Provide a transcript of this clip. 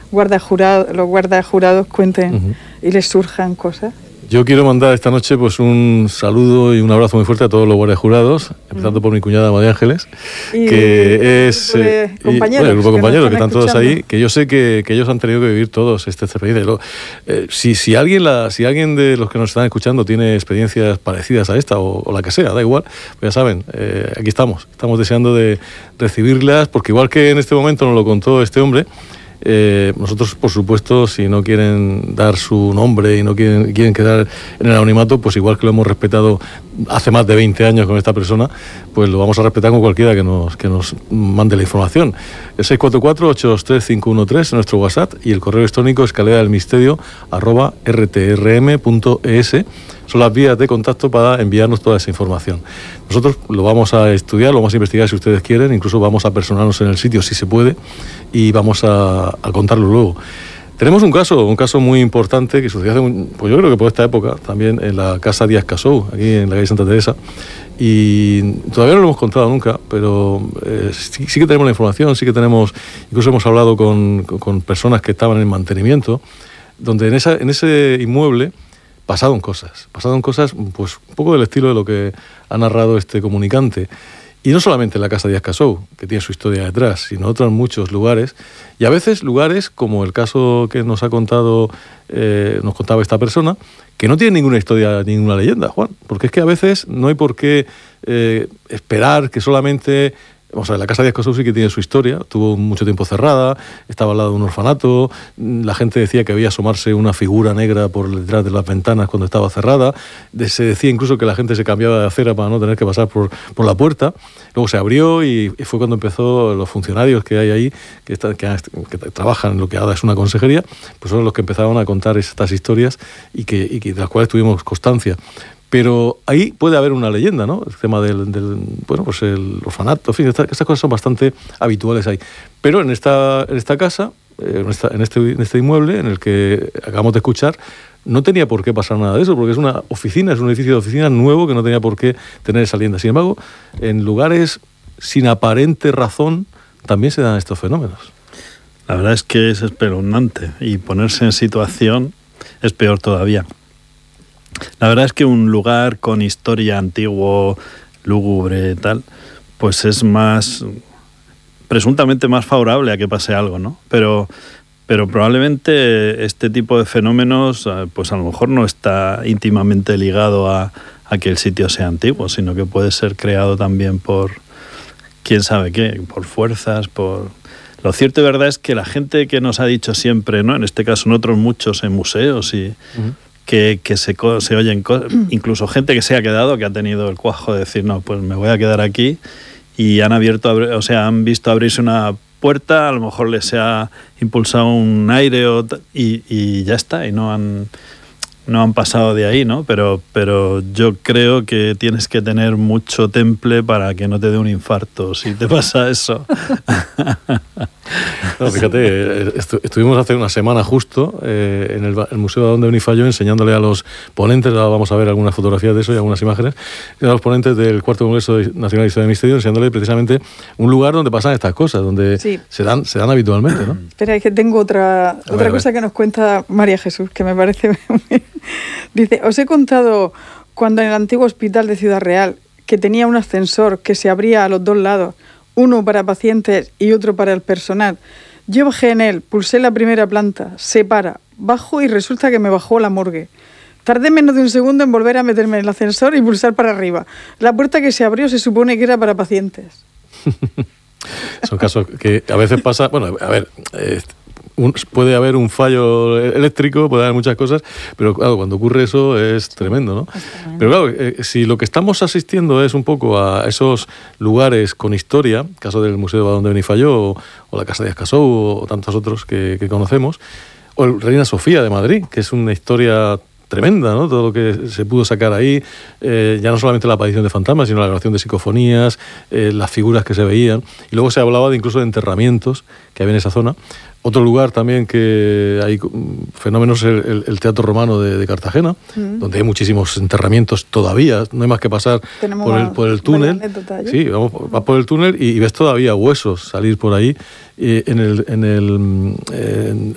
los guardas jurados cuenten y les surjan cosas. Yo quiero mandar esta noche pues un saludo y un abrazo muy fuerte a todos los guardias jurados, empezando por mi cuñada María Ángeles, que es el grupo de compañeros que están todos ahí, que yo sé que ellos han tenido que vivir todos esta experiencia. Si alguien de los que nos están escuchando tiene experiencias parecidas a esta o la que sea, da igual, pues ya saben, aquí estamos deseando de recibirlas, porque igual que en este momento nos lo contó este hombre, nosotros, por supuesto, si no quieren dar su nombre y no quieren quedar en el anonimato, pues igual que lo hemos respetado hace más de 20 años con esta persona, pues lo vamos a respetar con cualquiera que nos mande la información. El 644-823-513 es nuestro WhatsApp y el correo electrónico escaleradelmisterio@rtrm.es. Son las vías de contacto para enviarnos toda esa información. Nosotros lo vamos a estudiar, lo vamos a investigar si ustedes quieren, incluso vamos a personarnos en el sitio si se puede y vamos a contarlo luego. Tenemos un caso muy importante que sucedió pues yo creo que por esta época, también en la casa Díaz Casou, aquí en la calle Santa Teresa, y todavía no lo hemos contado nunca, pero sí que tenemos la información, incluso hemos hablado con personas que estaban en mantenimiento, donde en ese inmueble pasaron cosas pues un poco del estilo de lo que ha narrado este comunicante. Y no solamente en la casa Díaz Casou, que tiene su historia detrás, sino otros muchos lugares, y a veces lugares como el caso que nos contaba esta persona, que no tiene ninguna historia, ninguna leyenda, Juan, porque es que a veces no hay por qué esperar que solamente... O sea, la casa Díaz Casou sí que tiene su historia, tuvo mucho tiempo cerrada, estaba al lado de un orfanato, la gente decía que veía asomarse una figura negra por detrás de las ventanas cuando estaba cerrada, se decía incluso que la gente se cambiaba de acera para no tener que pasar por la puerta, luego se abrió y fue cuando empezó los funcionarios que hay ahí, que trabajan en lo que ahora es una consejería, pues son los que empezaron a contar estas historias y de las cuales tuvimos constancia. Pero ahí puede haber una leyenda, ¿no? El tema del pues el orfanato, en fin, estas cosas son bastante habituales ahí. Pero en esta casa, en este inmueble en el que acabamos de escuchar, no tenía por qué pasar nada de eso, porque es un edificio de oficinas nuevo que no tenía por qué tener esa leyenda. Sin embargo, en lugares sin aparente razón también se dan estos fenómenos. La verdad es que es espeluznante y ponerse en situación es peor todavía. La verdad es que un lugar con historia antiguo, lúgubre, tal, pues es presuntamente más favorable a que pase algo, ¿no? Pero probablemente este tipo de fenómenos, pues a lo mejor no está íntimamente ligado a que el sitio sea antiguo, sino que puede ser creado también por quién sabe qué, por fuerzas, Lo cierto y verdad es que la gente que nos ha dicho siempre, ¿no? En este caso, en otros muchos, en museos y... Que se oyen cosas, incluso gente que se ha quedado, que ha tenido el cuajo de decir, no, pues me voy a quedar aquí, y han visto abrirse una puerta, a lo mejor les ha impulsado un aire y ya está, y no han pasado de ahí, ¿no? Pero yo creo que tienes que tener mucho temple para que no te dé un infarto si te pasa eso. No, fíjate, estuvimos hace una semana justo en el Museo de Donde Benifayó enseñándole a los ponentes, ahora vamos a ver algunas fotografías de eso y algunas imágenes, a los ponentes del Cuarto Congreso Nacional de Historia del Misterio, enseñándole precisamente un lugar donde pasan estas cosas, donde se dan habitualmente, ¿no? Espera, es que tengo otra cosa que nos cuenta María Jesús, que me parece... Dice, os he contado cuando en el antiguo hospital de Ciudad Real, que tenía un ascensor que se abría a los dos lados, uno para pacientes y otro para el personal. Yo bajé en él, pulsé la primera planta, se para, bajo y resulta que me bajó la morgue. Tardé menos de un segundo en volver a meterme en el ascensor y pulsar para arriba. La puerta que se abrió se supone que era para pacientes. Son casos que a veces pasa... Bueno, a ver... puede haber un fallo eléctrico, puede haber muchas cosas, pero claro, cuando ocurre eso es tremendo, ¿no? Pero claro, si lo que estamos asistiendo es un poco a esos lugares con historia, caso del Museo de Donde Benifayó, o la Casa Díaz Casou, o tantos otros que conocemos, o el Reina Sofía de Madrid, que es una historia tremenda, ¿no? Todo lo que se pudo sacar ahí, ya no solamente la aparición de fantasmas, sino la grabación de psicofonías, las figuras que se veían, y luego se hablaba incluso de enterramientos que había en esa zona. Otro lugar también que hay fenómenos es el Teatro Romano de Cartagena, donde hay muchísimos enterramientos todavía, no hay más que pasar por el túnel. Sí, vas por el túnel y ves todavía huesos salir por ahí. En